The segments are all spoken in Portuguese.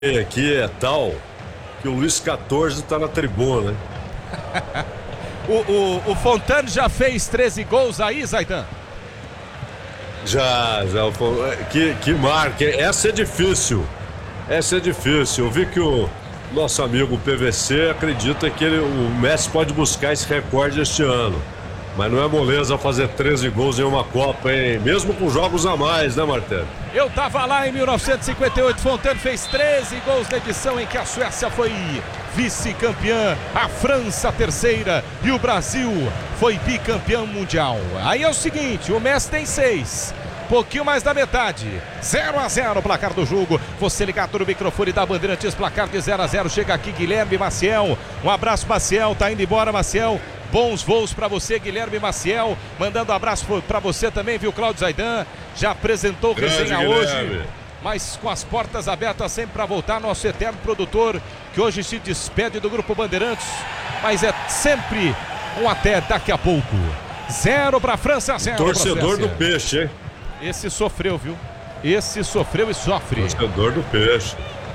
Aqui é tal que o Luiz 14 tá na tribuna, né? O Fontane já fez 13 gols aí, Zaidan? Já. Que marca. Essa é difícil. Eu vi que o nosso amigo PVC acredita que o Messi pode buscar esse recorde este ano. Mas não é moleza fazer 13 gols em uma Copa, hein? Mesmo com jogos a mais, né, Martelo? Eu tava lá em 1958, Fontane fez 13 gols na edição em que a Suécia foi vice-campeã, a França terceira e o Brasil foi bicampeão mundial. Aí é o seguinte, o Messi tem 6. Pouquinho mais da metade, 0-0 o placar do jogo. Você ligado no microfone da Bandeirantes, placar de 0-0. Chega aqui Guilherme Maciel. Um abraço, Maciel, tá indo embora, Maciel. Bons voos para você, Guilherme Maciel. Mandando um abraço para você também, viu, Cláudio Zaidan? Já apresentou resenha hoje, mas com as portas abertas sempre para voltar. Nosso eterno produtor, que hoje se despede do Grupo Bandeirantes, mas é sempre um até daqui a pouco. 0 para a França, 0 para a Suécia. Torcedor do peixe, hein? Esse sofreu, viu? Esse sofreu e sofre. Torcedor do peixe.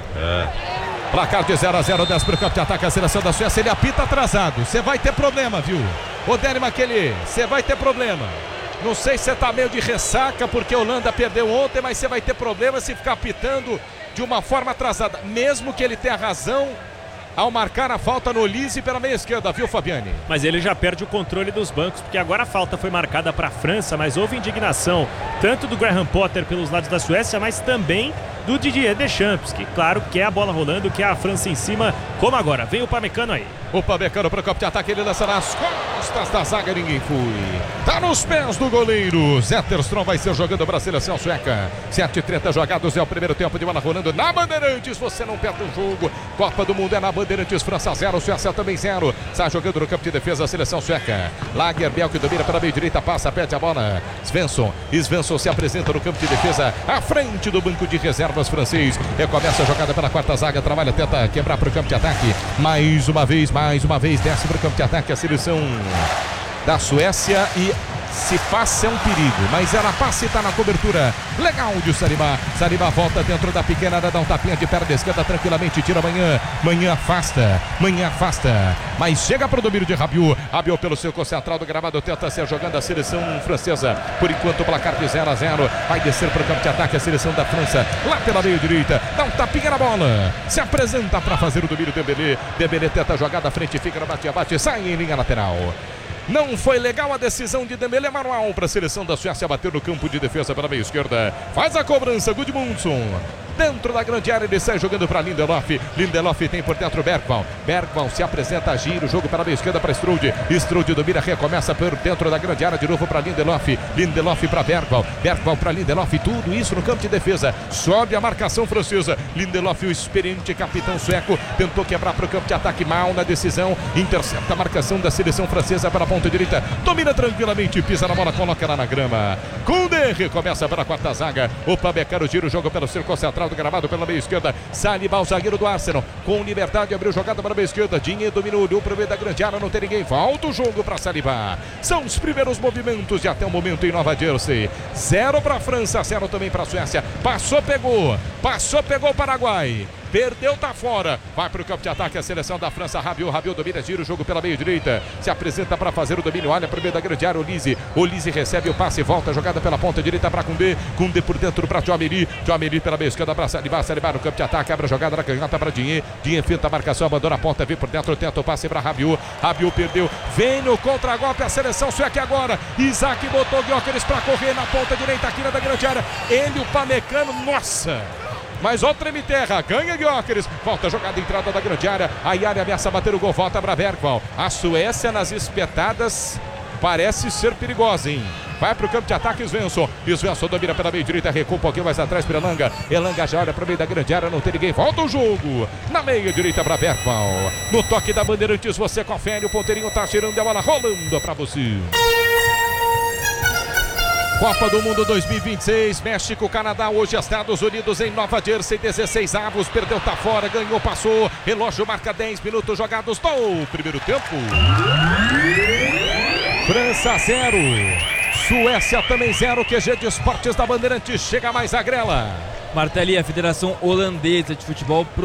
Placar de 0-0, 10 para o campo de ataque, a seleção da Suécia. Ele apita atrasado. Você vai ter problema, viu? Odair Maquelê, você vai ter problema. Não sei se você tá meio de ressaca porque a Holanda perdeu ontem, mas você vai ter problema se ficar apitando de uma forma atrasada. Mesmo que ele tenha razão ao marcar a falta no Olise pela meia esquerda, viu, Fabiane? Mas ele já perde o controle dos bancos, porque agora a falta foi marcada para a França, mas houve indignação tanto do Graham Potter pelos lados da Suécia, mas também do Didier Deschamps, que claro quer a bola rolando, quer a França em cima, como agora. Vem o Pamecano aí. O Pamecano para o campo de ataque, ele lança nas costas da zaga, ninguém foi. Tá nos pés do goleiro. Zetterstrom vai ser jogando para a seleção sueca. 7h30 jogados, é o primeiro tempo de bola rolando na Bandeirantes. Você não perde o jogo. Copa do Mundo é na Bandeirantes. França 0, Suécia também 0. Está jogando no campo de defesa a seleção sueca. Lagerbielke que domina pela meia direita, passa, perde a bola. Svensson se apresenta no campo de defesa, à frente do banco de reservas francês. Recomeça a jogada pela quarta zaga, trabalha, tenta quebrar para o campo de ataque. Mais uma vez, desce para o campo de ataque a seleção da Suécia e se passa é um perigo, mas ela passa e está na cobertura. Legal de Saliba. Saliba volta dentro da pequena área, dá um tapinha de perna esquerda tranquilamente, tira Manhã afasta, mas chega para o domínio de Rabiot. Rabiot pelo seu central do gramado, tenta ser jogando a seleção francesa. Por enquanto o placar de 0-0, vai descer para o campo de ataque a seleção da França, lá pela meia direita, dá um tapinha na bola, se apresenta para fazer o domínio. Dembélé tenta a jogada à frente, fica no bate-a-bate, sai em linha lateral. Não foi legal a decisão de Dembélé, manual para a seleção da Suécia, bater no campo de defesa pela meia esquerda. Faz a cobrança, Gudmundsson. Dentro da grande área, ele sai jogando para Lindelof. Lindelof tem por dentro Bergvall. Bergvall se apresenta, gira o jogo para a meia esquerda para Strude. Strude domina, recomeça por dentro da grande área de novo para Lindelof. Lindelof para Bergvall. Bergvall para Lindelof. Tudo isso no campo de defesa. Sobe a marcação francesa. Lindelof, o experiente capitão sueco, tentou quebrar para o campo de ataque, mal na decisão. Intercepta a marcação da seleção francesa para a ponta direita. Domina tranquilamente, pisa na bola, coloca lá na grama. Koundé recomeça para a quarta zaga. O Pamecano gira o jogo pelo círculo central do gramado pela meia esquerda. Saliba, o zagueiro do Arsenal, com liberdade, abriu jogada para a meia esquerda. Dinhe dominou, olhou para o meio da grande área, não tem ninguém. Volta o jogo para Saliba. São os primeiros movimentos de até o momento em Nova Jersey. 0 para a França, 0 também para a Suécia. Passou, pegou o Paraguai. Perdeu, tá fora. Vai para o campo de ataque a seleção da França. Rabiot domina, gira o jogo pela meia direita. Se apresenta para fazer o domínio. Olha para o meio da grande área. Olise recebe o passe. Volta a jogada pela ponta direita para Koundé. Koundé por dentro para Tchouaméni. Tchouaméni pela meia esquerda para Saliba. Saliba no campo de ataque. Abre a jogada na canhota para Dinhe. Dinhe finta a marcação. Abandona a ponta. Vem por dentro. Tenta o passe para Rabiot. Rabiot perdeu. Vem no contra-golpe a seleção sueca agora. Isaac botou Gyökeres para correr na ponta direita aqui na da grande área. Ele, o Pamecano. Nossa! Mas ó, treme terra, ganha Gyökeres, volta a jogada, entrada da grande área, a área ameaça bater o gol, volta para Bergvall. A Suécia nas espetadas parece ser perigosa, hein? Vai para o campo de ataque, Svensson domina pela meia direita, recua um pouquinho mais atrás para Elanga já olha para o meio da grande área, não tem ninguém, volta o jogo, na meia direita para Bergvall. No toque da Bandeirantes, você confere, o ponteirinho tá tirando a bola, rolando para você. Copa do Mundo 2026, México, Canadá, hoje Estados Unidos em Nova Jersey, 16 avos, perdeu, tá fora, ganhou, passou, relógio marca 10 minutos jogados do primeiro tempo. França 0, Suécia também 0, QG de Esportes da Bandeirantes, chega mais a Grela. Martelli, a Federação Holandesa de Futebol